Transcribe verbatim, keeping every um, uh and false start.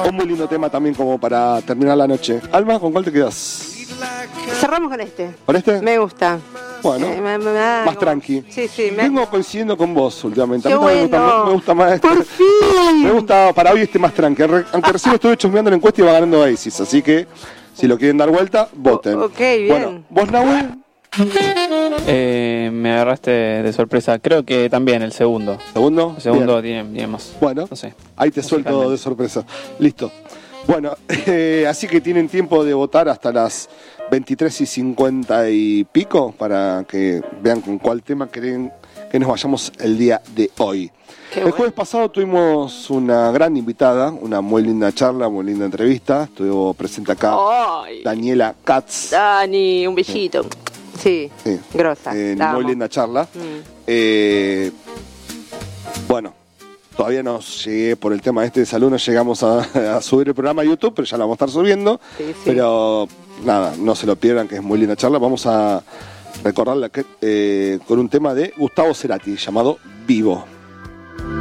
Un muy lindo tema también como para terminar la noche. Alma, ¿con cuál te quedas? Cerramos con este. ¿Con este? Me gusta. Bueno, eh, me, me, me da más como... tranqui. Sí, sí. Me... Vengo coincidiendo con vos últimamente. Qué A mí también bueno. me, gusta, me gusta más este. ¡Por fin! Me gusta para hoy este más tranqui. Aunque recién estuve chusmeando la encuesta y va ganando Oasis. Así que, si lo quieren dar vuelta, voten. O, ok, bien. Bueno, ¿vos, Nahuel? Eh, me agarraste de sorpresa. Creo que también el segundo. ¿Segundo? El segundo Bien. tiene, tiene más. Bueno, no sé, ahí te suelto de sorpresa. Listo. Bueno, eh, así que tienen tiempo de votar hasta las veintitrés y cincuenta y pico para que vean con cuál tema quieren que nos vayamos el día de hoy. Qué el bueno. jueves pasado tuvimos una gran invitada, una muy linda charla, muy linda entrevista. Estuvo presente acá Ay. Daniela Katz. Dani, un besito. Sí, Sí. grosa. Eh, la muy amo. linda charla. Mm. Eh, bueno, todavía no llegué por el tema este de salud, no llegamos a, a subir el programa a YouTube, pero ya lo vamos a estar subiendo. Sí, sí. Pero nada, no se lo pierdan, que es muy linda charla. Vamos a recordarla que, eh, con un tema de Gustavo Cerati llamado Vivo.